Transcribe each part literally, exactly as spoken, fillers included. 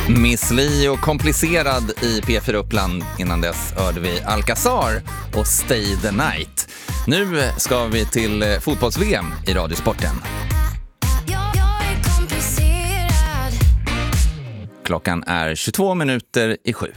Miss Li och komplicerad i P fyra Uppland. Innan dess hörde vi Alcazar och Stay the Night. Nu ska vi till fotbolls-V M i Radiosporten. Klockan är tjugotvå minuter i sju.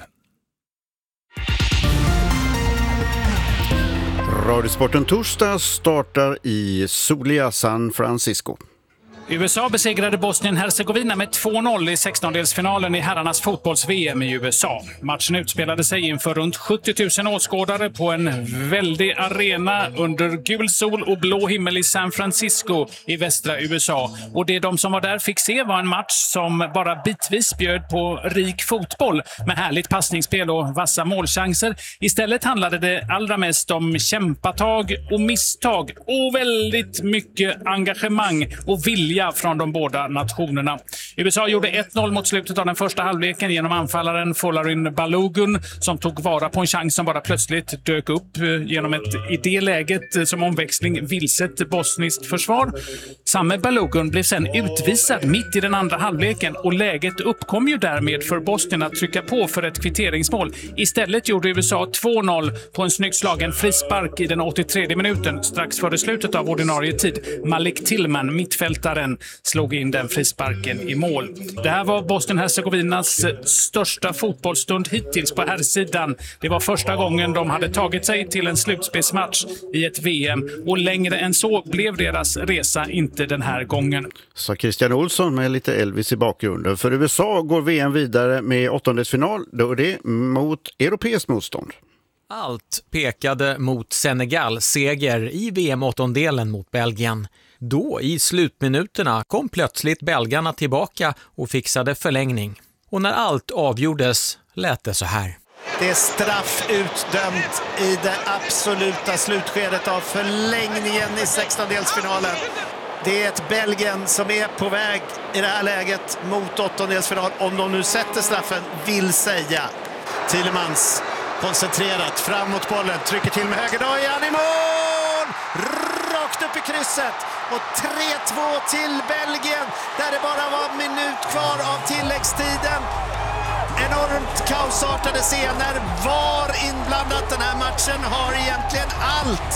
Radiosporten torsdag startar i soliga San Francisco. U S A besegrade Bosnien-Hercegovina med två noll i sextondelsfinalen i herrarnas fotbolls-V M i U S A. Matchen utspelade sig inför runt sjuttio tusen åskådare på en väldig arena under gul sol och blå himmel i San Francisco i västra U S A. Och det de som var där fick se var en match som bara bitvis bjöd på rik fotboll med härligt passningsspel och vassa målchanser. Istället handlade det allra mest om kämpatag och misstag och väldigt mycket engagemang och vilja från de båda nationerna. U S A gjorde ett noll mot slutet av den första halvleken genom anfallaren Folarin Balogun som tog vara på en chans som bara plötsligt dök upp genom ett i det läget som omväxling vilset bosniskt försvar. Samme Balogun blev sen utvisad mitt i den andra halvleken och läget uppkom ju därmed för Bosnien att trycka på för ett kvitteringsmål. Istället gjorde U S A två noll på en snyggt slagen frispark i den åttiotretredje minuten strax före slutet av ordinarie tid. Malik Tillman, mittfältaren, slog in den frisparken i mål. Det här var Bosnien-Hercegovinas största fotbollsstund hittills på här sidan. Det var första gången de hade tagit sig till en slutspelsmatch i ett V M och längre än så blev deras resa inte den här gången. Så Christian Olsson med lite Elvis i bakgrunden. För U S A går V M vidare med åttondelsfinal, då är det mot europeiskt motstånd. Allt pekade mot Senegal seger i V M-åttondelen mot Belgien. Då i slutminuterna kom plötsligt belgarna tillbaka och fixade förlängning. Och när allt avgjordes lät det så här. Det är straff utdömt i det absoluta slutskedet av förlängningen i sextondelsfinalen. Det är ett Belgien som är på väg i det här läget mot åttondelsfinal. Om de nu sätter straffen, vill säga. Tielemans koncentrerat framåt bollen, trycker till med höger. Då är han i mål! Rakt upp i krysset. Och tre två till Belgien där det bara var en minut kvar av tilläggstiden. Enormt kaosartade scener. Var inblandat. Den här matchen har egentligen allt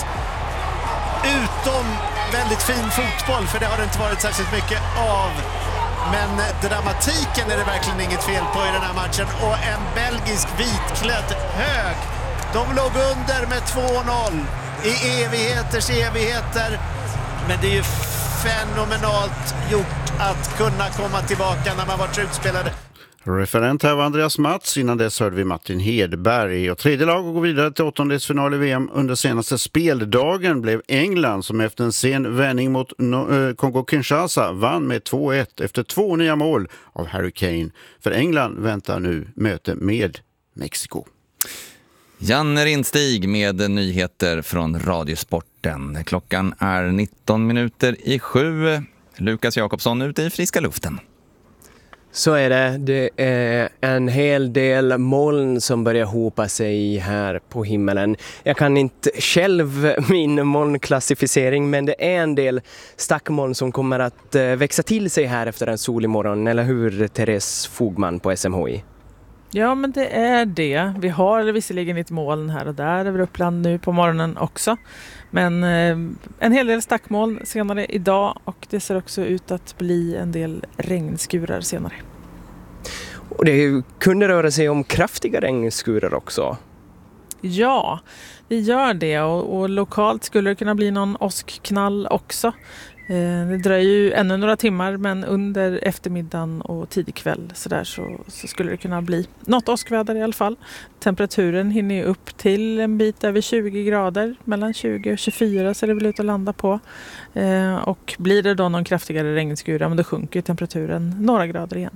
utom väldigt fin fotboll, för det har det inte varit särskilt mycket av. Men dramatiken är det verkligen inget fel på i den här matchen. Och en belgisk vitklädd hög. De låg under med två noll i evigheters evigheter. Men det är ju fenomenalt gjort att kunna komma tillbaka när man varit utspelade. Referent här var Andreas Mats. Innan dess hörde vi Martin Hedberg. Och tredje lag går vidare till åttondelsfinal i V M. Under senaste speldagen blev England, som efter en sen vändning mot Kongo-Kinshasa vann med två ett efter två nya mål av Harry Kane. För England väntar nu möte med Mexiko. Janne Rindstig med nyheter från Radiosporten. Klockan är nitton minuter i sju. Lukas Jakobsson ute i friska luften. Så är det. Det är en hel del moln som börjar hopa sig här på himmelen. Jag kan inte själv min molnklassificering, men det är en del stackmoln som kommer att växa till sig här efter en solig morgon. Eller hur, Therese Fogman på S M H I? Ja, men det är det. Vi har visserligen ett moln här och där över Uppland nu på morgonen också. Men eh, en hel del stackmoln senare idag, och det ser också ut att bli en del regnskurar senare. Och det kunde röra sig om kraftiga regnskurar också. Ja, det gör det, och, och lokalt skulle det kunna bli någon åskknall också. Det dröjer ju ännu några timmar, men under eftermiddagen och tidig kväll så, där, så, så skulle det kunna bli något åskväder i alla fall. Temperaturen hinner ju upp till en bit över tjugo grader, mellan tjugo och tjugofyra så det vill ut att landa på. Eh, och blir det då någon kraftigare regnskura, men då sjunker temperaturen några grader igen.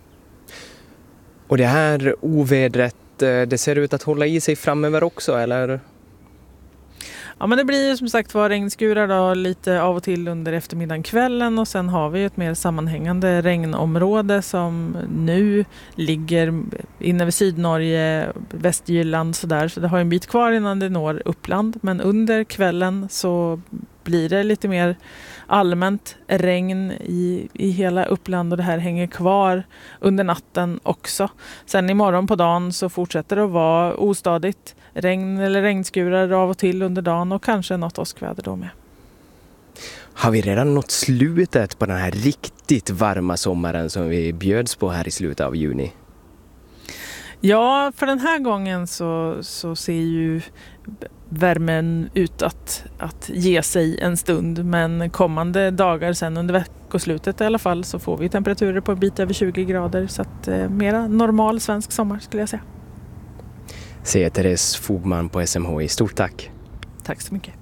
Och det här ovädret, det ser ut att hålla i sig framöver också, eller? Ja, men det blir ju som sagt var regnskurar då, lite av och till under eftermiddagen, kvällen, och sen har vi ett mer sammanhängande regnområde som nu ligger inne vid Sydnorge, Västjylland sådär, så det har en bit kvar innan det når Uppland, men under kvällen så blir det lite mer allmänt regn i, i hela Uppland och det här hänger kvar under natten också. Sen imorgon på dagen så fortsätter det att vara ostadigt regn eller regnskurar av och till under dagen och kanske något åskväder då med. Har vi redan nått slutet på den här riktigt varma sommaren som vi bjöds på här i slutet av juni? Ja, för den här gången så, så ser ju värmen ut att, att ge sig en stund. Men kommande dagar sen under veckoslutet i alla fall så får vi temperaturer på en bit över tjugo grader. Så att eh, mera normal svensk sommar skulle jag säga. Säger Therese Fogman på S M H I. Stort tack. Tack så mycket.